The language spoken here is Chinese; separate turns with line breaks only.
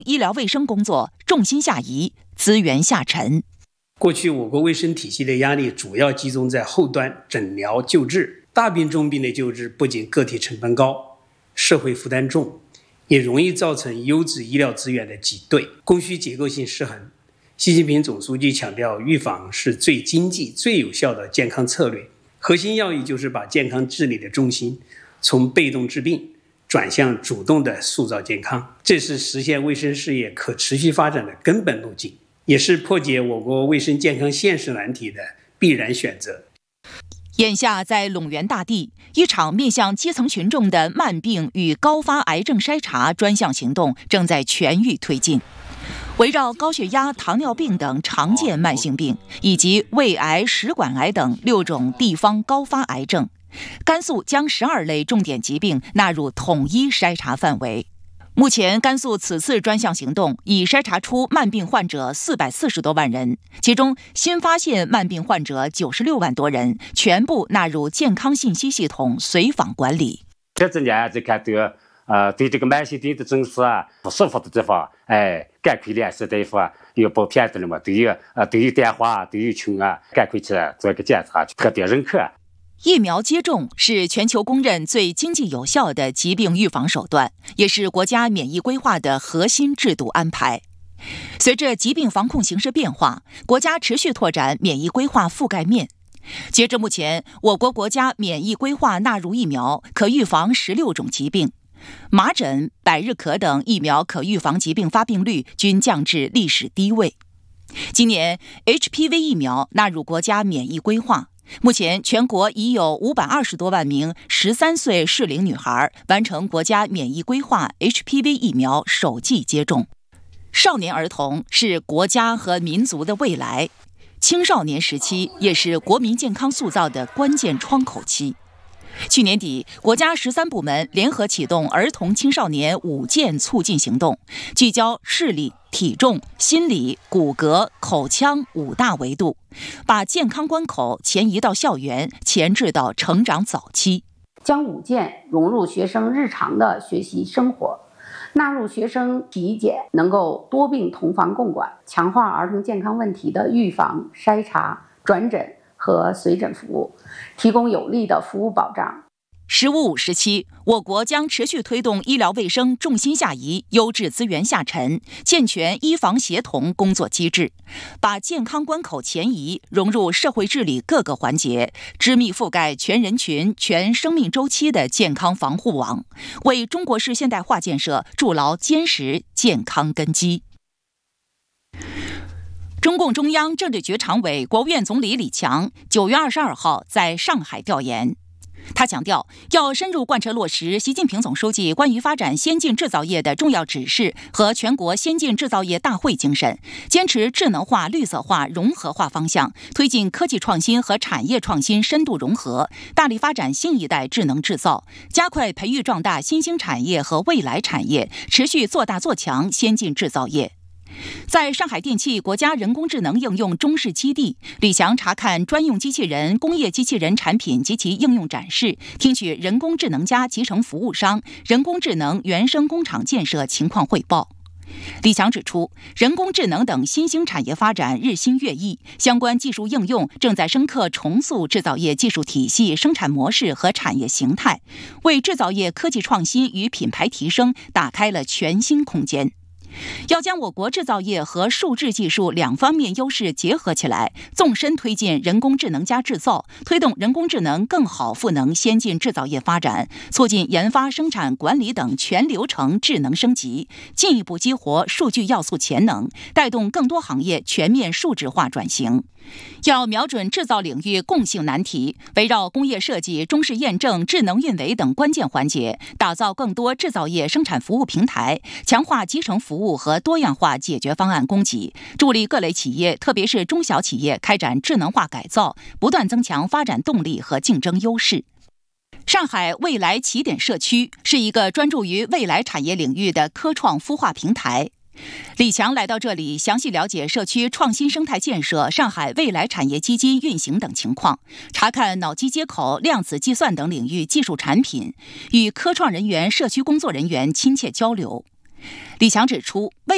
医疗卫生工作重心下移，资源下沉。
过去我国卫生体系的压力主要集中在后端诊疗救治，大病重病的救治不仅个体成本高，社会负担重，也容易造成优质医疗资源的挤兑，供需结构性失衡。习近平总书记强调，预防是最经济、最有效的健康策略，核心要义就是把健康治理的重心从被动治病转向主动的塑造健康，这是实现卫生事业可持续发展的根本路径，也是破解我国卫生健康现实难题的必然选择。
眼下，在陇源大地，一场面向基层群众的慢病与高发癌症筛查专项行动正在全域推进。围绕高血压、糖尿病等常见慢性病，以及胃癌、食管癌等6种地方高发癌症，甘肃将12类重点疾病纳入统一筛查范围。目前，甘肃此次专项行动已筛查出慢病患者440多万人，其中新发现慢病患者96万多人，全部纳入健康信息系统随访管理。
这几年就看对这个慢性病的诊治不舒服的地方，赶快联系大夫有保片的了嘛，都有电话，都有群赶快去做个检查，特别认可。
疫苗接种是全球公认最经济有效的疾病预防手段，也是国家免疫规划的核心制度安排。随着疾病防控形势变化，国家持续拓展免疫规划覆盖面。截至目前，我国国家免疫规划纳入疫苗可预防16种疾病，麻疹、百日咳等疫苗可预防疾病发病率均降至历史低位。今年 HPV 疫苗纳入国家免疫规划，目前全国已有520多万名13岁适龄女孩完成国家免疫规划 HPV 疫苗首剂接种。少年儿童是国家和民族的未来，青少年时期也是国民健康塑造的关键窗口期。去年底，国家13部门联合启动儿童青少年5健促进行动，聚焦视力、体重、心理、骨骼、口腔5大维度，把健康关口前移到校园，前置到成长早期，
将5健融入学生日常的学习生活，纳入学生体检，能够多病同防共管，强化儿童健康问题的预防、筛查、转诊和随诊服务，提供有力的服务保障。
15-5时期，我国将持续推动医疗卫生重心下移、优质资源下沉，健全医防协同工作机制，把健康关口前移融入社会治理各个环节，织密覆盖全人群、全生命周期的健康防护网，为中国式现代化建设筑牢坚实健康根基。中共中央政治局常委、国务院总理李强9月22号在上海调研。他强调，要深入贯彻落实习近平总书记关于发展先进制造业的重要指示和全国先进制造业大会精神，坚持智能化、绿色化、融合化方向，推进科技创新和产业创新深度融合，大力发展新一代智能制造，加快培育壮大新兴产业和未来产业，持续做大做强先进制造业。在上海电气国家人工智能应用中试基地，李强查看专用机器人、工业机器人产品及其应用展示，听取人工智能加集成服务商、人工智能原生工厂建设情况汇报。李强指出，人工智能等新兴产业发展日新月异，相关技术应用正在深刻重塑制造业技术体系、生产模式和产业形态，为制造业科技创新与品牌提升打开了全新空间。要将我国制造业和数字技术2方面优势结合起来，纵深推进人工智能加制造，推动人工智能更好赋能先进制造业发展，促进研发、生产、管理等全流程智能升级，进一步激活数据要素潜能，带动更多行业全面数字化转型。要瞄准制造领域共性难题，围绕工业设计、中试验证、智能运维等关键环节，打造更多制造业生产服务平台，强化集成服务和多样化解决方案供给，助力各类企业，特别是中小企业开展智能化改造，不断增强发展动力和竞争优势。上海未来起点社区是一个专注于未来产业领域的科创孵化平台。李强来到这里，详细了解社区创新生态建设、上海未来产业基金运行等情况，查看脑机接口、量子计算等领域技术产品，与科创人员、社区工作人员亲切交流。李强指出，